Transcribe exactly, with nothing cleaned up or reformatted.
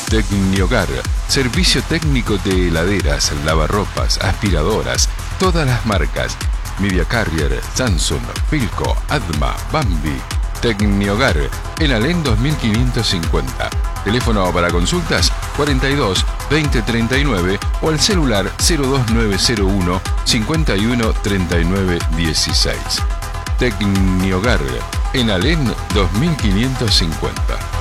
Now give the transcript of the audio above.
Tecnihogar, servicio técnico de heladeras, lavarropas, aspiradoras, todas las marcas. Media Carrier, Samsung, Philco, Adma, Bambi. Tecnihogar, en Alén dos mil quinientos cincuenta. Teléfono para consultas cuarenta y dos, veinte treinta y nueve o al celular cero dos nueve cero uno, cincuenta y uno, treinta y nueve dieciséis. Tecnihogar, en Alén dos mil quinientos cincuenta.